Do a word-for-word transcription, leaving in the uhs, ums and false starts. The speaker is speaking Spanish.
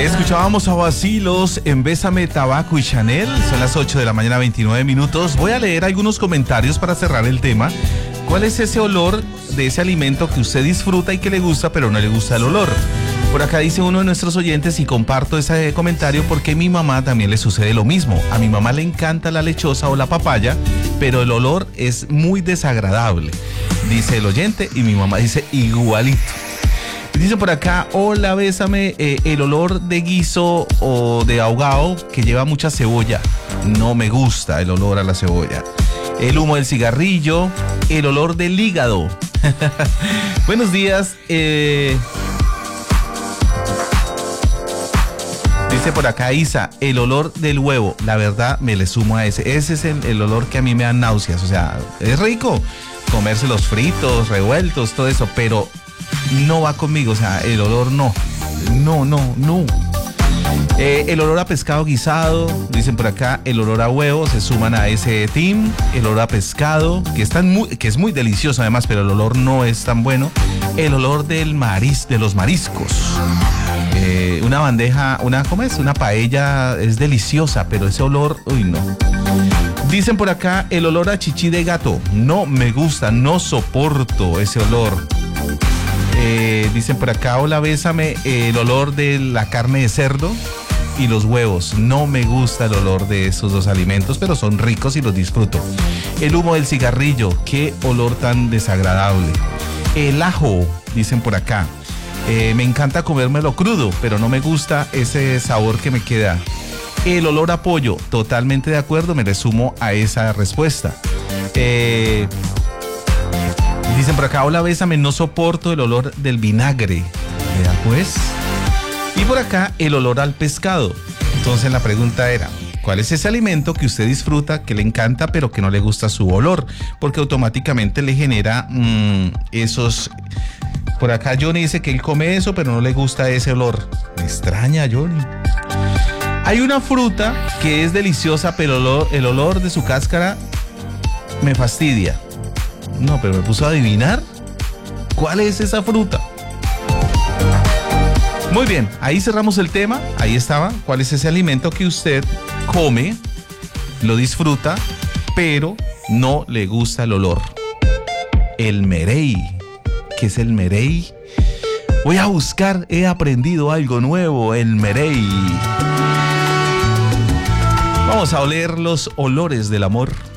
Escuchábamos a Vacilos en Bésame, Tabaco y Chanel. Son las ocho de la mañana, veintinueve minutos. Voy a leer algunos comentarios para cerrar el tema. ¿Cuál es ese olor de ese alimento que usted disfruta y que le gusta, pero no le gusta el olor? Por acá dice uno de nuestros oyentes, y comparto ese comentario porque a mi mamá también le sucede lo mismo. A mi mamá le encanta la lechosa o la papaya, pero el olor es muy desagradable, dice el oyente, y mi mamá dice igualito. Dice por acá, hola, bésame, eh, el olor de guiso o de ahogado que lleva mucha cebolla. No me gusta el olor a la cebolla. El humo del cigarrillo, el olor del hígado. Buenos días. Eh... Dice por acá Isa, el olor del huevo. La verdad me le sumo a ese. Ese es el, el olor que a mí me da náuseas. O sea, es rico comerse los fritos, revueltos, todo eso, pero no va conmigo. O sea, el olor no. No, no, no. Eh, el olor a pescado guisado, dicen por acá, el olor a huevo, se suman a ese team. El olor a pescado, que, es tan muy, que es muy delicioso además, pero el olor no es tan bueno. El olor del maris, de los mariscos. Eh, una bandeja, una, ¿cómo es? Una paella es deliciosa, pero ese olor, uy, no. Dicen por acá, el olor a chichi de gato. No me gusta, no soporto ese olor. Eh, dicen por acá, hola, bésame, el olor de la carne de cerdo y los huevos. No me gusta el olor de esos dos alimentos, pero son ricos y los disfruto. El humo del cigarrillo, qué olor tan desagradable. El ajo, dicen por acá. Eh, me encanta comérmelo crudo, pero no me gusta ese sabor que me queda. El olor a pollo, totalmente de acuerdo, me resumo a esa respuesta. Eh... Dicen por acá, hola, bésame, no soporto el olor del vinagre. Vea pues. Y por acá, el olor al pescado. Entonces la pregunta era, ¿cuál es ese alimento que usted disfruta, que le encanta, pero que no le gusta su olor? Porque automáticamente le genera mmm, esos... Por acá Johnny dice que él come eso, pero no le gusta ese olor. Me extraña, Johnny. Hay una fruta que es deliciosa, pero el olor, el olor de su cáscara me fastidia. No, pero me puso a adivinar. ¿Cuál es esa fruta? Muy bien, ahí cerramos el tema. Ahí estaba. ¿Cuál es ese alimento que usted come, lo disfruta, pero no le gusta el olor? El merey. ¿Qué es el merey? Voy a buscar, he aprendido algo nuevo, el merey. Vamos a oler los olores del amor.